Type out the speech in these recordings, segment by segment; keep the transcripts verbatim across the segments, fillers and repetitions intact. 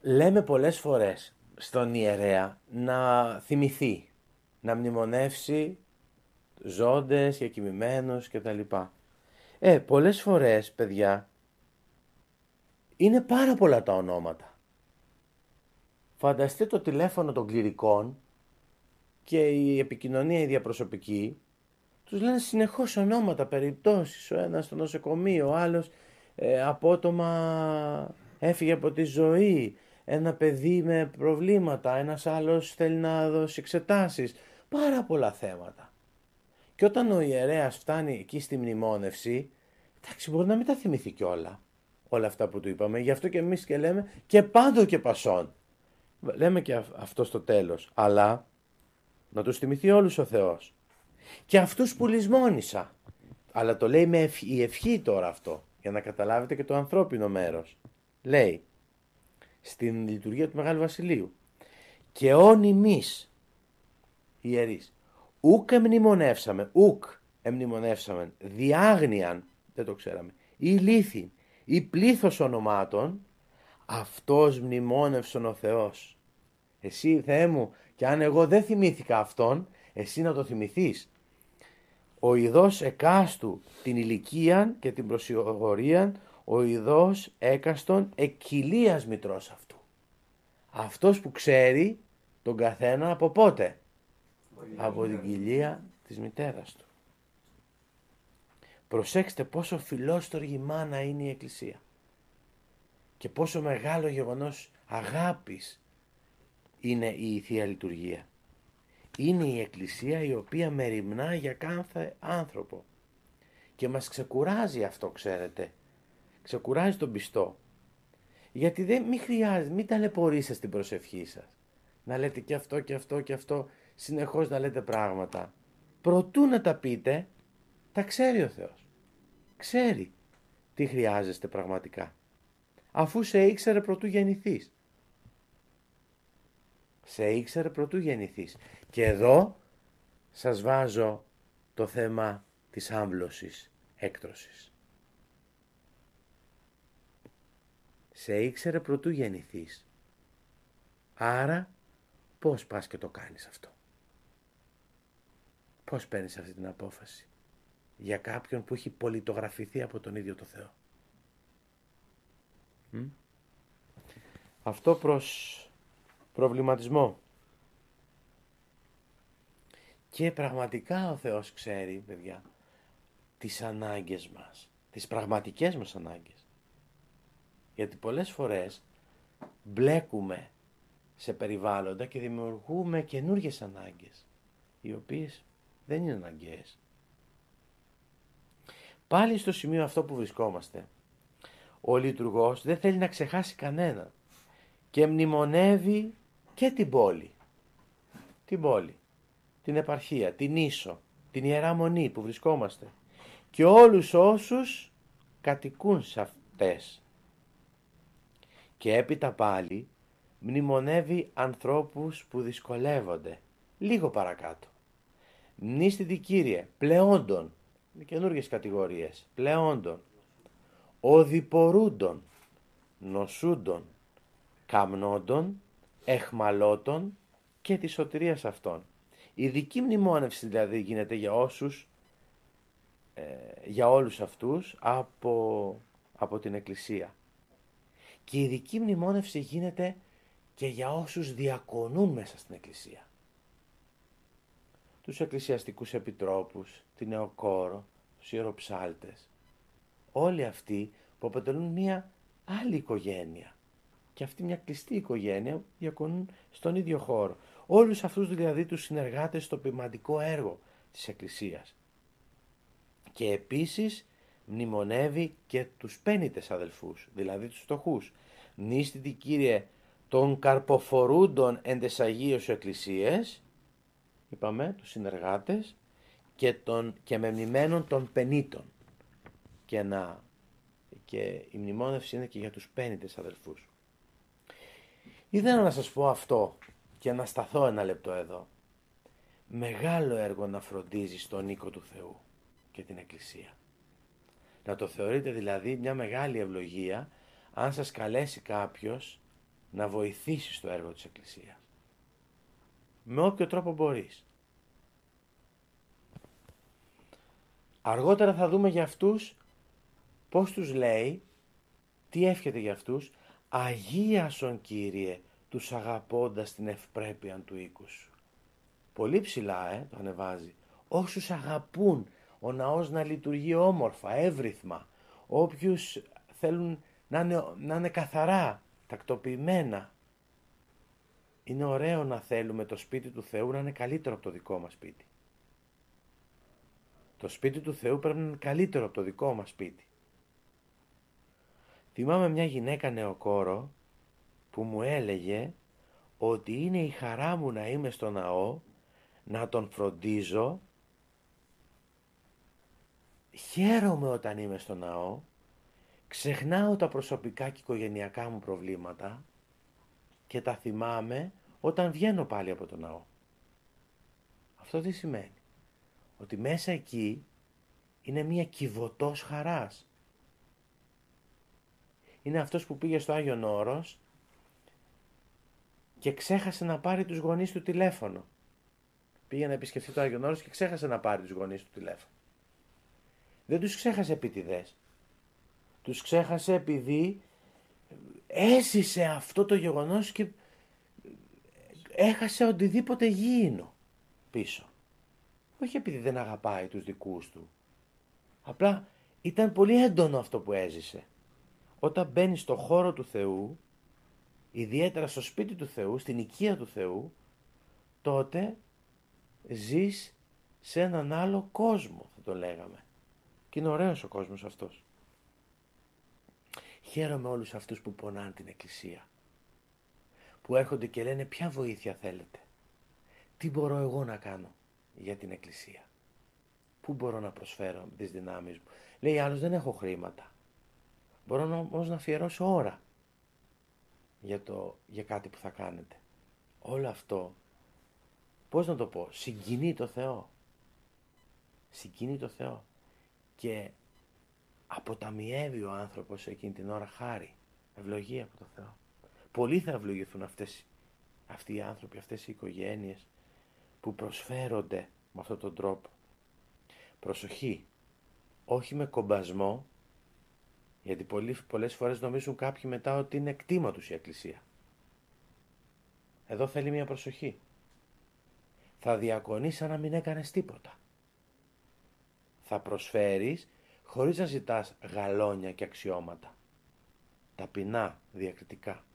λέμε πολλές φορές στον ιερέα να θυμηθεί, να μνημονεύσει ζώντες και κοιμημένους κτλ. Ε, πολλές φορές, παιδιά, είναι πάρα πολλά τα ονόματα. Φανταστείτε το τηλέφωνο των κληρικών και η επικοινωνία η διαπροσωπική, τους λένε συνεχώς ονόματα, περιπτώσεις, ο ένας στο νοσοκομείο, ο άλλος ε, απότομα έφυγε από τη ζωή, ένα παιδί με προβλήματα, ένας άλλος θέλει να δώσει εξετάσεις, πάρα πολλά θέματα. Και όταν ο ιερέας φτάνει εκεί στη μνημόνευση, εντάξει, μπορεί να μην τα θυμηθεί κιόλα όλα αυτά που του είπαμε, γι' αυτό και εμείς και λέμε και πάντο και πασόν. Λέμε και αυτό στο τέλος, αλλά να τους θυμηθεί όλους ο Θεός. Και αυτούς που λησμόνησα. Αλλά το λέει με ευχ, η ευχή τώρα αυτό, για να καταλάβετε και το ανθρώπινο μέρος. Λέει, στην λειτουργία του Μεγάλου Βασιλείου, και όν ημείς, ιερείς, ουκ εμνημονεύσαμε, ουκ εμνημονεύσαμε, διάγνιαν, δεν το ξέραμε, ή λύθη, ή πλήθος ονομάτων, αυτός μνημόνευσον ο Θεός. Εσύ, Θεέ μου, και αν εγώ δεν θυμήθηκα αυτόν, εσύ να το θυμηθείς. Ο ειδός εκάστου την ηλικίαν και την προσιγορίαν, ο ειδός έκαστον εκκυλίας μητρός αυτού. Αυτός που ξέρει τον καθένα από πότε? Από την κοιλία της μητέρας του. Προσέξτε πόσο φιλόστοργη μάνα είναι η Εκκλησία και πόσο μεγάλο γεγονός αγάπης είναι η Θεία Λειτουργία. Είναι η Εκκλησία η οποία μεριμνά για κάθε άνθρωπο και μας ξεκουράζει αυτό, ξέρετε, ξεκουράζει τον πιστό, γιατί δεν μην χρειάζεται, μην ταλαιπωρήσετε στην προσευχή σας να λέτε και αυτό και αυτό και αυτό, συνεχώς να λέτε πράγματα. Προτού να τα πείτε, τα ξέρει ο Θεός, ξέρει τι χρειάζεστε πραγματικά, αφού σε ήξερε προτού γεννηθείς. Σε ήξερε προτού γεννηθείς. Και εδώ σας βάζω το θέμα της άμβλωσης, έκτρωσης. Σε ήξερε προτού γεννηθείς. Άρα πώς πας και το κάνεις αυτό? Πώς παίρνεις αυτή την απόφαση για κάποιον που έχει πολιτογραφηθεί από τον ίδιο το Θεό? Μ? Αυτό προς προβληματισμό. Και πραγματικά ο Θεός ξέρει, παιδιά, τις ανάγκες μας, τις πραγματικές μας ανάγκες. Γιατί πολλές φορές μπλέκουμε σε περιβάλλοντα και δημιουργούμε καινούργιες ανάγκες, οι οποίες δεν είναι αναγκαίες. Πάλι στο σημείο αυτό που βρισκόμαστε, ο λειτουργός δεν θέλει να ξεχάσει κανένα και μνημονεύει και την πόλη. Την πόλη, την επαρχία, την Ίσο, την Ιερά Μονή που βρισκόμαστε και όλους όσους κατοικούν σε αυτές. Και έπειτα πάλι μνημονεύει ανθρώπους που δυσκολεύονται. Λίγο παρακάτω. Μνήστητη Κύριε, πλεόντων, είναι καινούργιες κατηγορίες, πλεόντων, οδηπορούντων, νοσούντων, καμνόντων, εχμαλώτων και της σωτηρίας αυτών. Η ειδική μνημόνευση δηλαδή γίνεται για όσους, ε, για όλους αυτούς από, από την Εκκλησία. Και η ειδική μνημόνευση γίνεται και για όσους διακονούν μέσα στην Εκκλησία. Τους εκκλησιαστικούς επιτρόπους, την νεοκόρο, τους ιεροψάλτες. Όλοι αυτοί που αποτελούν μια άλλη οικογένεια. Και αυτή μια κλειστή οικογένεια διακονούν στον ίδιο χώρο. Όλους αυτούς δηλαδή τους συνεργάτες στο ποιμαντικό έργο της Εκκλησίας. Και επίσης μνημονεύει και τους πένητες αδελφούς, δηλαδή τους φτωχούς. Μνήστητη Κύριε των καρποφορούντων εν τες Αγίως Εκκλησίες, είπαμε, τους συνεργάτες, και, των, και μεμνημένων των πενήτων. Και, να, και η μνημόνευση είναι και για τους πένητες αδελφούς. Ήθελα να σας πω αυτό και να σταθώ ένα λεπτό εδώ. Μεγάλο έργο να φροντίζει στον οίκο του Θεού και την Εκκλησία. Να το θεωρείτε δηλαδή μια μεγάλη ευλογία αν σας καλέσει κάποιος να βοηθήσεις το έργο της Εκκλησίας. Με όποιο τρόπο μπορείς. Αργότερα θα δούμε για αυτούς πώς τους λέει, τι εύχεται για αυτούς. Αγίασον Κύριε τους αγαπώντας την ευπρέπεια του οίκου σου. Πολύ ψηλά ε, το ανεβάζει. Όσους αγαπούν ο ναός να λειτουργεί όμορφα, εύρυθμα. Όποιους θέλουν να είναι, να είναι καθαρά, τακτοποιημένα. Είναι ωραίο να θέλουμε το σπίτι του Θεού να είναι καλύτερο από το δικό μας σπίτι. Το σπίτι του Θεού πρέπει να είναι καλύτερο από το δικό μας σπίτι. Θυμάμαι μια γυναίκα νεοκόρο που μου έλεγε ότι είναι η χαρά μου να είμαι στο ναό, να τον φροντίζω. Χαίρομαι όταν είμαι στο ναό, ξεχνάω τα προσωπικά και οικογενειακά μου προβλήματα και τα θυμάμαι όταν βγαίνω πάλι από το ναό. Αυτό τι σημαίνει? Ότι μέσα εκεί είναι μια κυβωτός χαράς. Είναι αυτός που πήγε στο Άγιον Όρος και ξέχασε να πάρει τους γονείς του τηλέφωνο. Πήγε να επισκεφτεί το Άγιον Όρος και ξέχασε να πάρει τους γονείς του τηλέφωνο. Δεν τους ξέχασε επίτηδες. Τους ξέχασε επειδή έζησε αυτό το γεγονός και έχασε οτιδήποτε γήινο πίσω. Όχι επειδή δεν αγαπάει τους δικούς του. Απλά ήταν πολύ έντονο αυτό που έζησε. Όταν μπαίνεις στο χώρο του Θεού, ιδιαίτερα στο σπίτι του Θεού, στην οικία του Θεού, τότε ζεις σε έναν άλλο κόσμο, θα το λέγαμε. Και είναι ωραίος ο κόσμος αυτός. Χαίρομαι όλους αυτούς που πονάνε την Εκκλησία. Που έρχονται και λένε ποια βοήθεια θέλετε. Τι μπορώ εγώ να κάνω για την Εκκλησία. Πού μπορώ να προσφέρω τις δυνάμεις μου. Λέει άλλος δεν έχω χρήματα. Μπορώ όμως να αφιερώσω ώρα για, το, για κάτι που θα κάνετε. Όλο αυτό, πώς να το πω, συγκινεί το Θεό. Συγκινεί το Θεό. Και αποταμιεύει ο άνθρωπος εκείνη την ώρα χάρη, ευλογία από το Θεό. Πολλοί θα ευλογηθούν αυτές, αυτοί οι άνθρωποι, αυτές οι οικογένειες που προσφέρονται με αυτόν τον τρόπο. Προσοχή, όχι με κομπασμό, γιατί πολλές φορές νομίζουν κάποιοι μετά ότι είναι κτήμα τους η Εκκλησία. Εδώ θέλει μια προσοχή. Θα διακονείς σαν να μην έκανες τίποτα. Θα προσφέρεις χωρίς να ζητάς γαλόνια και αξιώματα. Ταπεινά, διακριτικά.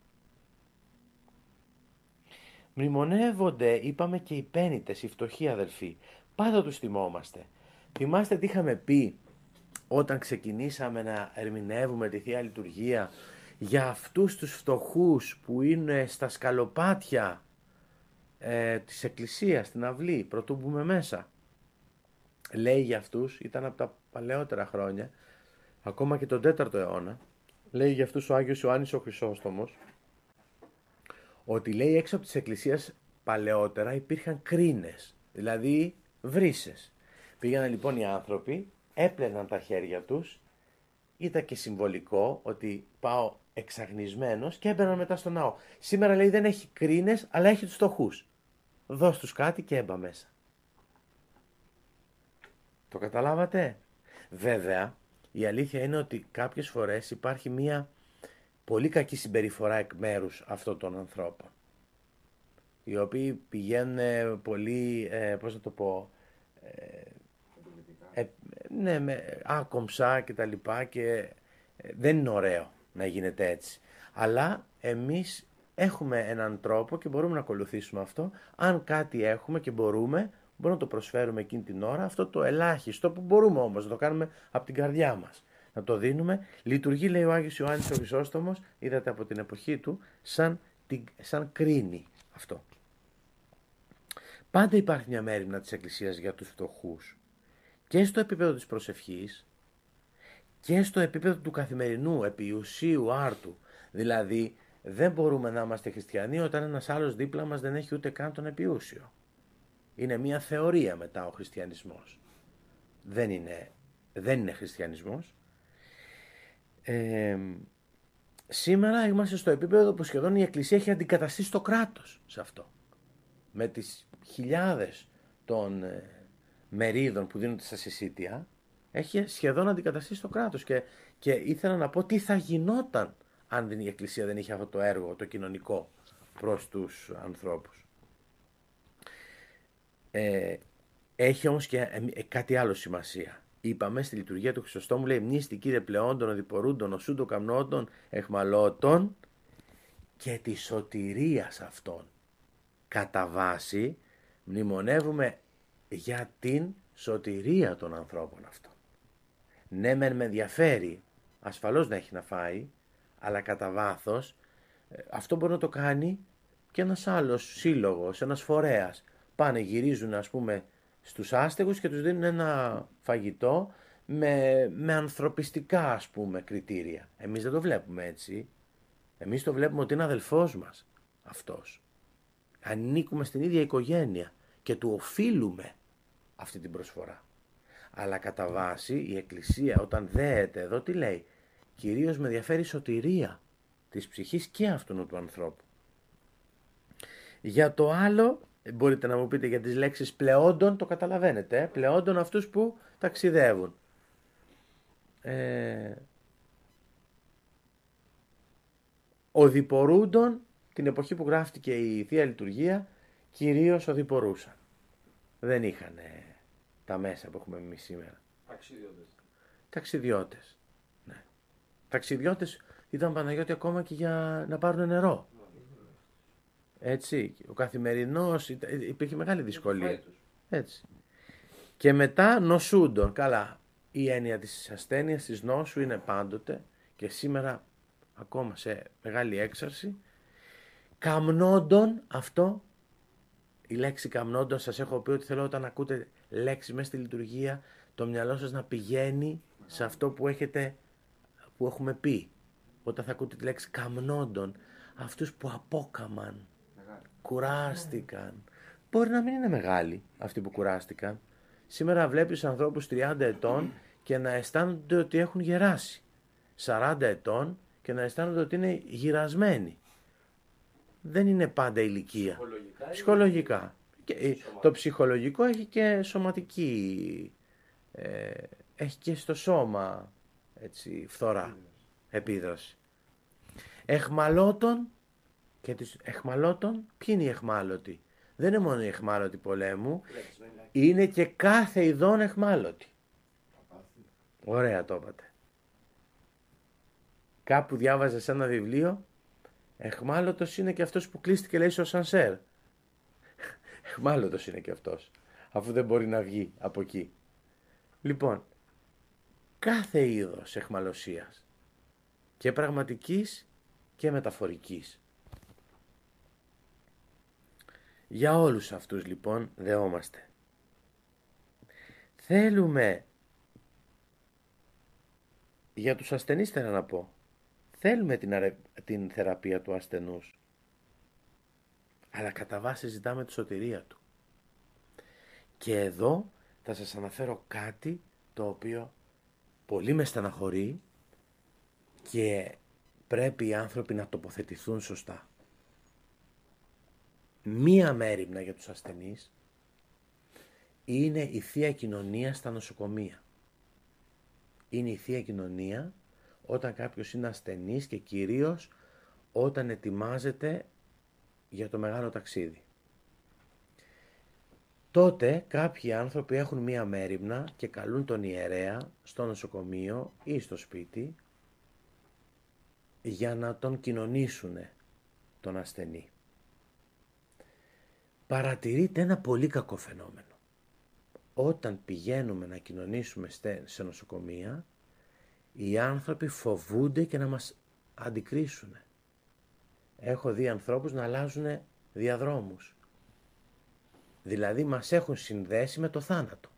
Μνημονεύονται, είπαμε, και οι πένητες, οι φτωχοί αδελφοί. Πάντα τους θυμόμαστε. Θυμάστε τι είχαμε πει όταν ξεκινήσαμε να ερμηνεύουμε τη Θεία Λειτουργία για αυτούς τους φτωχούς που είναι στα σκαλοπάτια ε, της Εκκλησίας, στην αυλή, πρωτού μπούμε μέσα. Λέει για αυτούς, ήταν από τα παλαιότερα χρόνια, ακόμα και τον τέταρτο αιώνα, λέει για αυτούς ο Άγιος Ιωάννης ο Χρυσόστομος, ότι λέει έξω από της Εκκλησίας παλαιότερα υπήρχαν κρίνες, δηλαδή βρύσες. Πήγαιναν λοιπόν οι άνθρωποι, έπλαιναν τα χέρια τους, ήταν και συμβολικό ότι πάω εξαγνισμένος και έμπαιναν μετά στο ναό. Σήμερα λέει δεν έχει κρίνες, αλλά έχει τους φτωχούς. Δώσ' τους κάτι και έμπα μέσα. Το καταλάβατε? Βέβαια, η αλήθεια είναι ότι κάποιες φορές υπάρχει μια πολύ κακή συμπεριφορά εκ μέρους αυτών των ανθρώπων, οι οποίοι πηγαίνουν πολύ, ε, πώς να το πω, ε, ε, ναι, με άκομψα και τα λοιπά και ε, δεν είναι ωραίο να γίνεται έτσι. Αλλά εμείς έχουμε έναν τρόπο και μπορούμε να ακολουθήσουμε αυτό. Αν κάτι έχουμε και μπορούμε, μπορούμε να το προσφέρουμε εκείνη την ώρα, αυτό το ελάχιστο που μπορούμε όμως να το κάνουμε από την καρδιά μας. Να το δίνουμε. Λειτουργεί, λέει ο Άγιος Ιωάννης ο Χρυσόστομος, είδατε από την εποχή του, σαν, σαν κρίνη αυτό. Πάντα υπάρχει μια μέριμνα της Εκκλησίας για τους φτωχούς. Και στο επίπεδο της προσευχής και στο επίπεδο του καθημερινού επιουσίου άρτου. Δηλαδή δεν μπορούμε να είμαστε χριστιανοί όταν ένας άλλος δίπλα μας δεν έχει ούτε καν τον επιούσιο. Είναι μια θεωρία μετά ο χριστιανισμός. Δεν είναι, δεν είναι χριστιανισμός. Ε, σήμερα είμαστε στο επίπεδο που σχεδόν η Εκκλησία έχει αντικαταστήσει το κράτος σε αυτό. Με τις χιλιάδες των ε, μερίδων που δίνονται στα συσίτια, έχει σχεδόν αντικαταστήσει το κράτος. Και, και ήθελα να πω τι θα γινόταν αν η Εκκλησία δεν είχε αυτό το έργο, το κοινωνικό, προς τους ανθρώπους. Ε, έχει όμως και ε, κάτι άλλο σημασία. Είπαμε στη λειτουργία του Χρυσοστόμου, λέει, μνήστη Κύριε πλεόντων, οδηπορούντων, οσούντων, καμνόντων, εχμαλώτων και τη σωτηρίας αυτών. Κατά βάση μνημονεύουμε για την σωτηρία των ανθρώπων αυτών. Ναι, μεν με ενδιαφέρει, ασφαλώς να έχει να φάει, αλλά κατά βάθος αυτό μπορεί να το κάνει και ένας άλλος σύλλογος, ένας φορέας. Πάνε, γυρίζουν ας πούμε στους άστεγους και τους δίνουν ένα φαγητό με, με ανθρωπιστικά ας πούμε κριτήρια. Εμείς δεν το βλέπουμε έτσι. Εμείς το βλέπουμε ότι είναι αδελφός μας αυτός. Ανήκουμε στην ίδια οικογένεια και του οφείλουμε αυτή την προσφορά. Αλλά κατά βάση η Εκκλησία όταν δέεται εδώ τι λέει? Κυρίως με ενδιαφέρει η σωτηρία της ψυχής και αυτού του ανθρώπου. Για το άλλο, μπορείτε να μου πείτε για τις λέξεις πλεόντων, το καταλαβαίνετε, ε? Πλεόντων αυτούς που ταξιδεύουν. Ε, οδηπορούντων, την εποχή που γράφτηκε η Θεία Λειτουργία, κυρίως οδηπορούσαν. Δεν είχαν τα μέσα που έχουμε εμείς σήμερα. Ταξιδιώτες. Ταξιδιώτες. Ναι. Ταξιδιώτες ήταν, Παναγιώτη, ακόμα και για να πάρουν νερό. Έτσι. Ο καθημερινός υπήρχε μεγάλη δυσκολία. Έτσι. Και μετά νοσούντων. Καλά, η έννοια της ασθένειας, της νόσου είναι πάντοτε και σήμερα ακόμα σε μεγάλη έξαρση. Καμνόντων, αυτό, η λέξη καμνόντων, σας έχω πει ότι θέλω όταν ακούτε λέξη μέσα στη λειτουργία το μυαλό σας να πηγαίνει σε αυτό που, έχετε, που έχουμε πει. Όταν θα ακούτε τη λέξη καμνόντων, αυτούς που απόκαμαν, μεγάλη. Κουράστηκαν. Μπορεί να μην είναι μεγάλοι αυτοί που κουράστηκαν. Σήμερα βλέπεις ανθρώπους τριάντα ετών και να αισθάνονται ότι έχουν γεράσει. σαράντα ετών και να αισθάνονται ότι είναι γυρασμένοι. Δεν είναι πάντα ηλικία. Ψυχολογικά. Ψυχολογικά. Και το ψυχολογικό έχει και σωματική, ε, έχει και στο σώμα έτσι, φθορά, επίδραση. Εχμαλώτων, και τις εχμαλώτων, ποιοι είναι οι εχμάλωτοι? Δεν είναι μόνο οι εχμάλωτοι πολέμου, είναι και κάθε ειδών εχμάλωτοι. Ωραία το είπατε. Κάπου διάβαζα σε ένα βιβλίο, εχμάλωτος είναι και αυτός που κλείστηκε λέει στο σανσέρ. Εχμάλωτος είναι και αυτός, αφού δεν μπορεί να βγει από εκεί. Λοιπόν, κάθε είδος εχμαλωσίας, και πραγματικής και μεταφορικής. Για όλους αυτούς λοιπόν δεόμαστε. Θέλουμε, για τους ασθενείς θέλω να πω, θέλουμε την, αρε... την θεραπεία του ασθενούς, αλλά κατά βάση ζητάμε τη σωτηρία του. Και εδώ θα σας αναφέρω κάτι το οποίο πολύ με στεναχωρεί και πρέπει οι άνθρωποι να τοποθετηθούν σωστά. Μία μέριμνα για τους ασθενείς είναι η Θεία Κοινωνία στα νοσοκομεία. Είναι η Θεία Κοινωνία όταν κάποιος είναι ασθενής και κυρίως όταν ετοιμάζεται για το μεγάλο ταξίδι. Τότε κάποιοι άνθρωποι έχουν μία μέριμνα και καλούν τον ιερέα στο νοσοκομείο ή στο σπίτι για να τον κοινωνήσουν τον ασθενή. Παρατηρείται ένα πολύ κακό φαινόμενο. Όταν πηγαίνουμε να κοινωνήσουμε σε νοσοκομεία, οι άνθρωποι φοβούνται και να μας αντικρίσουν. Έχω δει ανθρώπους να αλλάζουν διαδρόμους. Δηλαδή μας έχουν συνδέσει με το θάνατο.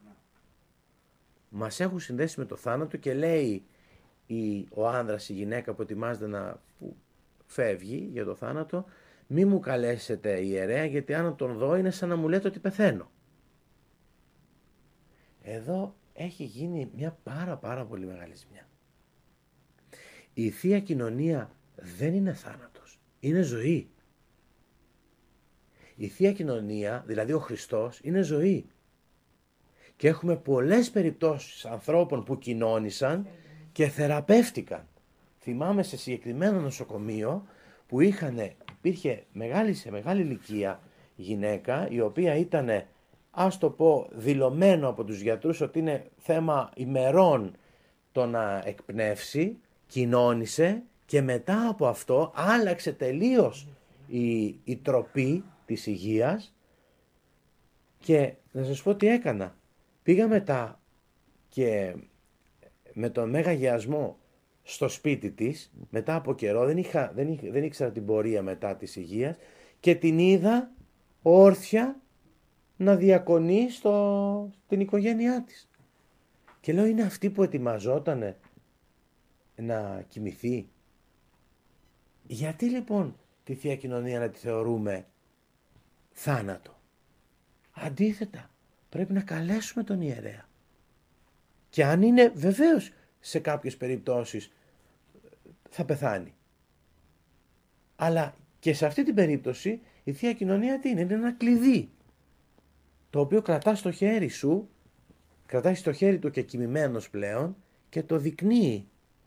Μας έχουν συνδέσει με το θάνατο και λέει η, ο άνδρας, η γυναίκα που ετοιμάζεται να που φεύγει για το θάνατο, μη μου καλέσετε ιερέα γιατί αν τον δω είναι σαν να μου λέτε ότι πεθαίνω. Εδώ έχει γίνει μια πάρα πάρα πολύ μεγάλη ζημιά. η Θεία Κοινωνία δεν είναι θάνατος, είναι ζωή. Η Θεία Κοινωνία, δηλαδή ο Χριστός, είναι ζωή. Και έχουμε πολλές περιπτώσεις ανθρώπων που κοινώνησαν και θεραπεύτηκαν. Θυμάμαι σε συγκεκριμένο νοσοκομείο που είχαν, υπήρχε μεγάλη, σε μεγάλη ηλικία γυναίκα, η οποία ήταν, ας το πω, δηλωμένο από τους γιατρούς ότι είναι θέμα ημερών το να εκπνεύσει, κοινώνησε και μετά από αυτό άλλαξε τελείως η, η τροπή της υγείας. Και να σας πω τι έκανα. Πήγα μετά και με τον Μέγα Γεασμό στο σπίτι της, μετά από καιρό, δεν, είχα, δεν, είχα, δεν ήξερα την πορεία μετά της υγείας, και την είδα όρθια να διακονεί στο, την οικογένειά της. Και λέω, είναι αυτή που ετοιμαζόταν να κοιμηθεί. Γιατί λοιπόν τη Θεία Κοινωνία να τη θεωρούμε θάνατο? Αντίθετα, πρέπει να καλέσουμε τον ιερέα. Και αν είναι, βεβαίως σε κάποιες περιπτώσεις θα πεθάνει. Αλλά και σε αυτή την περίπτωση η Θεία Κοινωνία τι είναι? Είναι ένα κλειδί, το οποίο κρατάς στο χέρι σου, κρατάει στο χέρι του και κοιμημένος πλέον, και το δεικνύει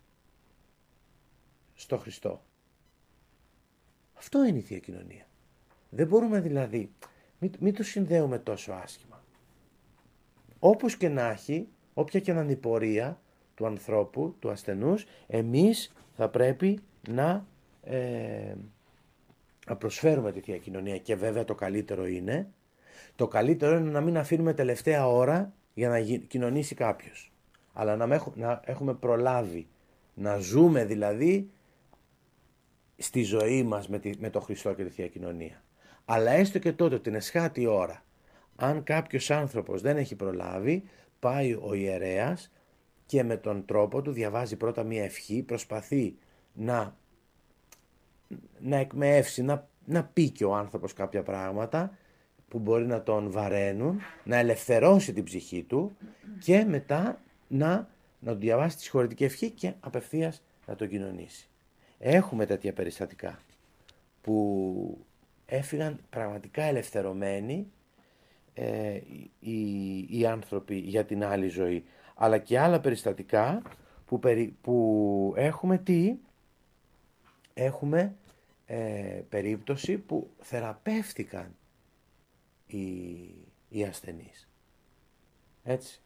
στο Χριστό. Αυτό είναι η Θεία Κοινωνία. Δεν μπορούμε δηλαδή, μην, μην το συνδέουμε τόσο άσχημα. Όπως και να έχει, όποια και να είναι η πορεία του ανθρώπου, του ασθενούς, εμείς θα πρέπει να, ε, να προσφέρουμε τη Θεία Κοινωνία. Και βέβαια το καλύτερο είναι, το καλύτερο είναι να μην αφήνουμε τελευταία ώρα για να γι, κοινωνήσει κάποιος. Αλλά να, έχ, να έχουμε προλάβει, να ζούμε δηλαδή στη ζωή μας με, τη, με το Χριστό και τη Θεία Κοινωνία. Αλλά έστω και τότε την εσχάτη ώρα, αν κάποιος άνθρωπος δεν έχει προλάβει, πάει ο ιερέας και με τον τρόπο του διαβάζει πρώτα μία ευχή, προσπαθεί να, να εκμεεύσει, να, να πει και ο άνθρωπος κάποια πράγματα που μπορεί να τον βαραίνουν, να ελευθερώσει την ψυχή του και μετά να, να του διαβάσει τη συγχωρητική ευχή και απευθείας να τον κοινωνήσει. Έχουμε τέτοια περιστατικά που έφυγαν πραγματικά ελευθερωμένοι ε, οι, οι άνθρωποι για την άλλη ζωή. Αλλά και άλλα περιστατικά που, περι, που έχουμε τι, έχουμε ε, περίπτωση που θεραπεύτηκαν οι, οι ασθενείς. Έτσι.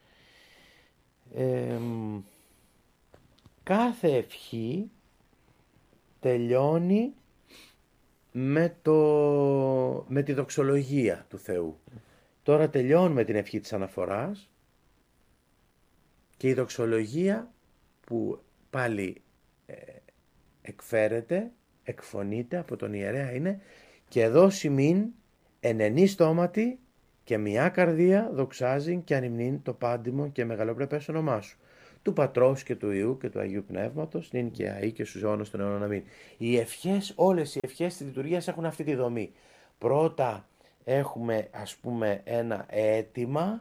Ε, κάθε ευχή τελειώνει με, το, με τη δοξολογία του Θεού. Τώρα τελειώνουμε την ευχή της αναφοράς και η δοξολογία που πάλι ε, εκφέρεται, εκφωνείται από τον ιερέα είναι «Και δώσει μην ενενή στόματι και μια καρδία δοξάζει και ανυμνήν το πάντιμο και μεγαλοπρεπές όνομά σου, του Πατρός και του Υιού και του Αγίου Πνεύματος, νυν και αεί και στους αιώνας των αιώνων αμήν». Οι ευχές, όλες οι ευχές της λειτουργίας έχουν αυτή τη δομή. Πρώτα έχουμε, ας πούμε, ένα αίτημα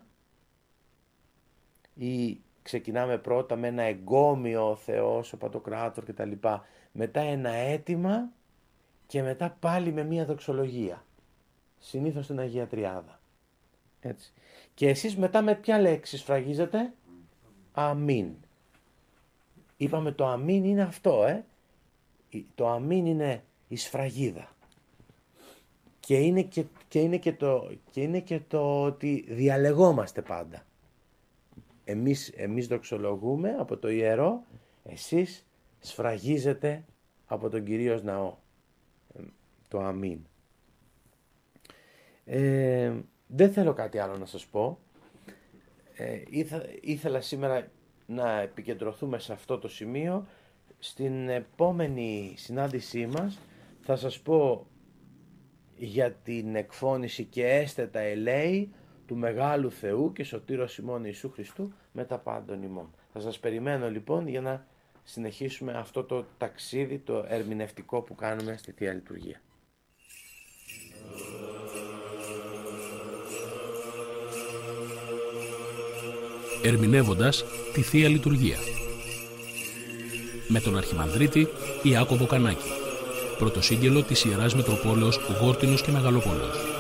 ή ξεκινάμε πρώτα με ένα εγκόμιο ο Θεός, ο Παντοκράτορ κτλ. Μετά ένα αίτημα και μετά πάλι με μία δοξολογία. Συνήθως την Αγία Τριάδα. Έτσι. Και εσείς μετά με ποια λέξη σφραγίζετε? Αμήν. Είπαμε το αμήν είναι αυτό, ε. Το αμήν είναι η σφραγίδα. Και είναι και, και, είναι και, το, και είναι και το ότι διαλεγόμαστε πάντα. Εμείς, εμείς δοξολογούμε από το ιερό, εσείς σφραγίζετε από τον Κυρίως Ναό. Το αμήν. Ε, δεν θέλω κάτι άλλο να σας πω. Ε, ήθελα, ήθελα σήμερα να επικεντρωθούμε σε αυτό το σημείο. Στην επόμενη συνάντησή μας θα σας πω για την εκφώνηση «Και έστετα ελέη» του Μεγάλου Θεού και Σωτήρος ημών Ιησού Χριστού με τα πάντων ημών. Θα σας περιμένω λοιπόν για να συνεχίσουμε αυτό το ταξίδι, το ερμηνευτικό που κάνουμε στη Θεία Λειτουργία. Ερμηνεύοντας τη Θεία Λειτουργία. με τον Αρχιμανδρίτη Ιάκωβο Κανάκη. Πρωτοσύγγελο της Ιεράς Μητροπόλεως Γόρτινος και Μεγαλόπολεως.